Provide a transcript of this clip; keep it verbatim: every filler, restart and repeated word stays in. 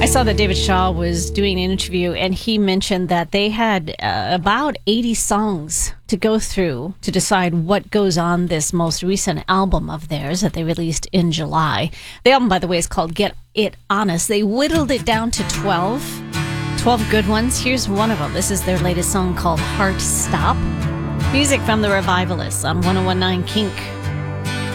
I saw that David Shaw was doing an interview, and he mentioned that they had uh, about eighty songs to go through to decide what goes on this most recent album of theirs that they released in July. The album, by the way, is called Get It Honest. They whittled it down to twelve. twelve good ones. Here's one of them. This is their latest song called Heart Stop. Music from the Revivalists on one oh one point nine Kink.